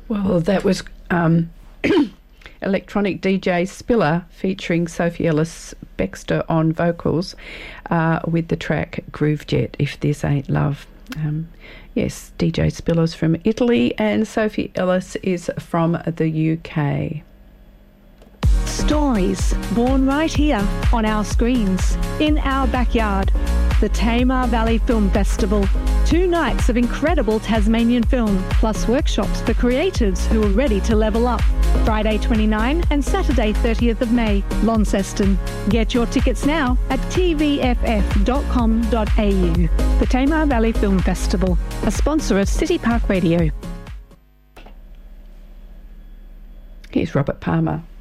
Well, that was electronic DJ Spiller featuring Sophie Ellis-Bextor on vocals with the track Groove Jet, If This Ain't Love. Yes, DJ Spiller's from Italy and Sophie Ellis is from the UK. Stories born right here on our screens, in our backyard. The Tamar Valley Film Festival. 2 nights of incredible Tasmanian film, plus workshops for creatives who are ready to level up. Friday 29 and Saturday 30th of May, Launceston. Get your tickets now at tvff.com.au. The Tamar Valley Film Festival, a sponsor of City Park Radio. Here's Robert Palmer.